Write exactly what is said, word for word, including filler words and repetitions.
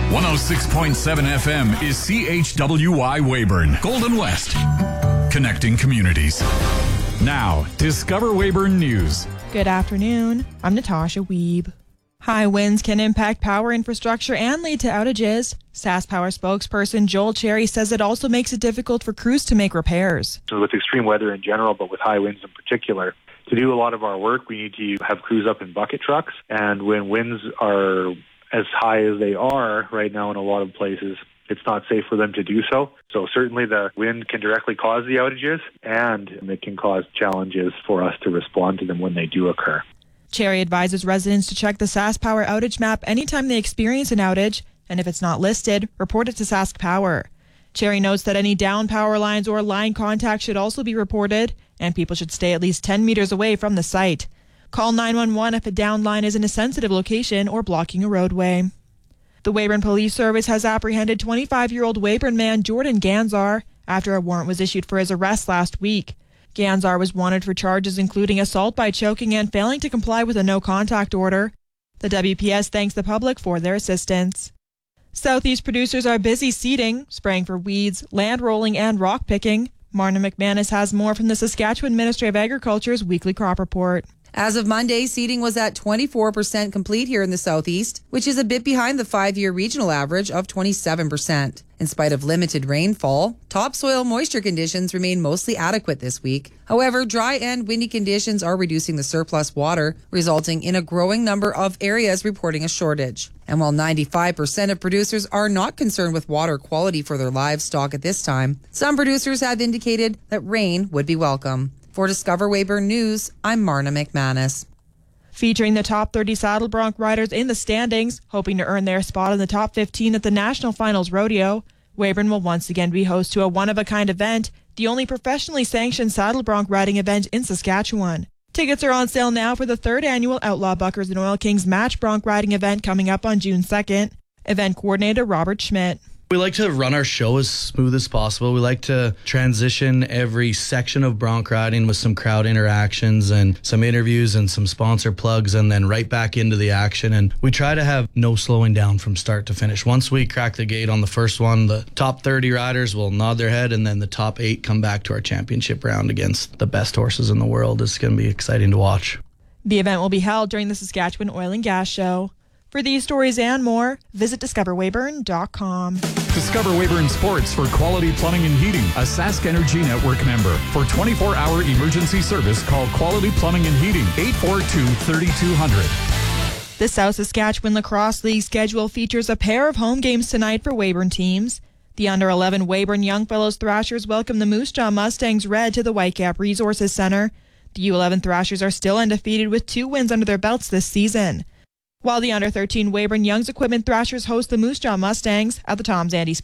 one oh six point seven F M is C H W Y Weyburn, Golden West. Connecting communities. Now, Discover Weyburn News. Good afternoon. I'm Natasha Wiebe. High winds can impact power infrastructure and lead to outages. SaskPower spokesperson Joel Cherry says it also makes it difficult for crews to make repairs. So with extreme weather in general, but with high winds in particular, to do a lot of our work, we need to have crews up in bucket trucks. And when winds are as high as they are right now in a lot of places, it's not safe for them to do so. So certainly the wind can directly cause the outages, and it can cause challenges for us to respond to them when they do occur. Cherry advises residents to check the SaskPower outage map anytime they experience an outage, and if it's not listed, report it to SaskPower. Cherry notes that any down power lines or line contact should also be reported, and people should stay at least ten meters away from the site. Call nine one one if a down line is in a sensitive location or blocking a roadway. The Weyburn Police Service has apprehended twenty-five-year-old Weyburn man Jordan Ganzar after a warrant was issued for his arrest last week. Ganzar was wanted for charges including assault by choking and failing to comply with a no-contact order. The W P S thanks the public for their assistance. Southeast producers are busy seeding, spraying for weeds, land rolling, and rock picking. Marna McManus has more from the Saskatchewan Ministry of Agriculture's weekly crop report. As of Monday, seeding was at twenty-four percent complete here in the southeast, which is a bit behind the five-year regional average of twenty-seven percent. In spite of limited rainfall, topsoil moisture conditions remain mostly adequate this week. However, dry and windy conditions are reducing the surplus water, resulting in a growing number of areas reporting a shortage. And while ninety-five percent of producers are not concerned with water quality for their livestock at this time, some producers have indicated that rain would be welcome. For Discover Weyburn News, I'm Marna McManus. Featuring the top thirty saddle bronc riders in the standings, hoping to earn their spot in the top fifteen at the National Finals Rodeo, Weyburn will once again be host to a one-of-a-kind event, the only professionally sanctioned saddle bronc riding event in Saskatchewan. Tickets are on sale now for the third annual Outlaw Buckers and Oil Kings Match Bronc Riding event coming up on June second. Event coordinator Robert Schmidt. We like to run our show as smooth as possible. We like to transition every section of bronc riding with some crowd interactions and some interviews and some sponsor plugs, and then right back into the action. And we try to have no slowing down from start to finish. Once we crack the gate on the first one, the top thirty riders will nod their head, and then the top eight come back to our championship round against the best horses in the world. It's going to be exciting to watch. The event will be held during the Saskatchewan Oil and Gas Show. For these stories and more, visit discover weyburn dot com. Discover Weyburn Sports for Quality Plumbing and Heating, a Sask Energy Network member. For twenty-four hour emergency service, call Quality Plumbing and Heating, eight four two, three two zero zero. The South Saskatchewan Lacrosse League schedule features a pair of home games tonight for Weyburn teams. The under eleven Weyburn Youngfellows Thrashers welcome the Moose Jaw Mustangs Red to the Whitecap Resources Centre. The U eleven Thrashers are still undefeated with two wins under their belts this season. While the under thirteen Weyburn Young's Equipment Thrashers host the Moose Jaw Mustangs at the Tom Zandy